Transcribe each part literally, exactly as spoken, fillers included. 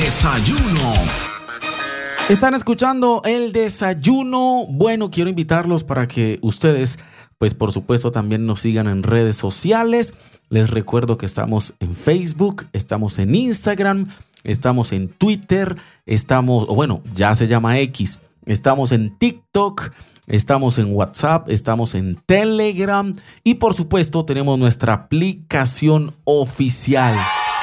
desayuno. Están escuchando el desayuno. Bueno, quiero invitarlos para que ustedes, pues por supuesto, también nos sigan en redes sociales. Les recuerdo que estamos en Facebook, estamos en Instagram, estamos en Twitter, estamos, o bueno, ya se llama X, estamos en TikTok, estamos en WhatsApp, estamos en Telegram y por supuesto tenemos nuestra aplicación oficial.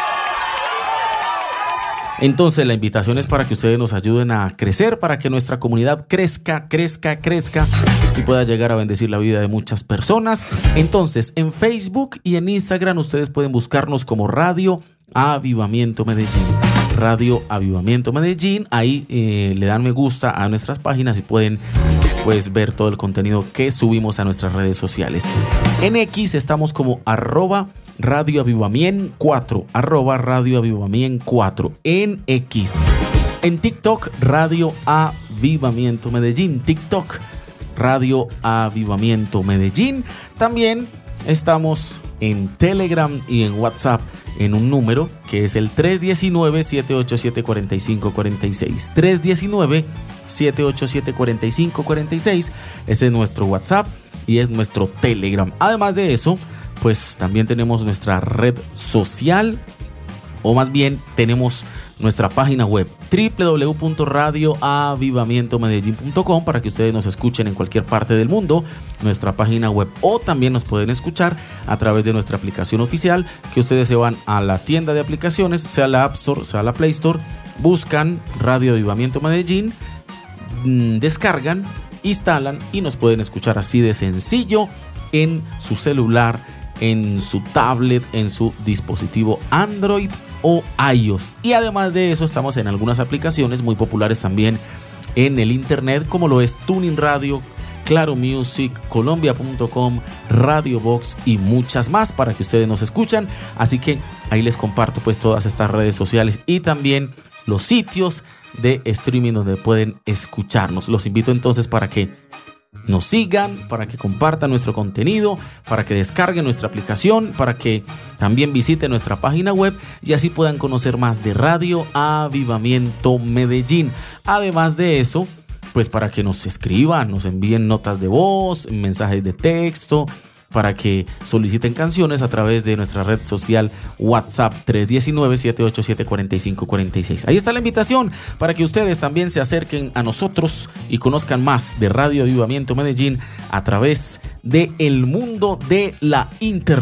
Entonces la invitación es para que ustedes nos ayuden a crecer, para que nuestra comunidad crezca, crezca, crezca y pueda llegar a bendecir la vida de muchas personas. Entonces en Facebook y en Instagram ustedes pueden buscarnos como Radio Avivamiento Medellín. Radio Avivamiento Medellín, ahí eh, le dan me gusta a nuestras páginas y pueden pues ver todo el contenido que subimos a nuestras redes sociales. En X estamos como arroba Radio Avivamien cuatro, arroba Radio Avivamien cuatro en X. En TikTok, Radio Avivamiento Medellín, TikTok, Radio Avivamiento Medellín. También estamos en Telegram y en WhatsApp en un número que es el tres uno nueve, siete ocho siete, cuatro cinco cuatro seis. tres uno nueve, siete ocho siete, cuatro cinco cuatro seis. Ese es nuestro WhatsApp y es nuestro Telegram. Además de eso, pues también tenemos nuestra red social, o más bien tenemos nuestra página web doble u doble u doble u punto radio avivamiento medellín punto com para que ustedes nos escuchen en cualquier parte del mundo, nuestra página web, o también nos pueden escuchar a través de nuestra aplicación oficial, que ustedes se van a la tienda de aplicaciones, sea la App Store, sea la Play Store, buscan Radio Avivamiento Medellín, descargan, instalan y nos pueden escuchar así de sencillo en su celular, en su tablet, en su dispositivo Android o iOS. Y además de eso estamos en algunas aplicaciones muy populares también en el internet, como lo es Tuning Radio, Claro Music, Colombia punto com, Radio Box y muchas más para que ustedes nos escuchan. Así que ahí les comparto pues todas estas redes sociales y también los sitios de streaming donde pueden escucharnos. Los invito entonces para que nos sigan, para que compartan nuestro contenido, para que descarguen nuestra aplicación, para que también visiten nuestra página web y así puedan conocer más de Radio Avivamiento Medellín. Además de eso, pues para que nos escriban, nos envíen notas de voz, mensajes de texto, para que soliciten canciones a través de nuestra red social WhatsApp tres uno nueve, siete ocho siete, cuatro cinco cuatro seis. Ahí está la invitación para que ustedes también se acerquen a nosotros y conozcan más de Radio Avivamiento Medellín a través de el mundo de la internet.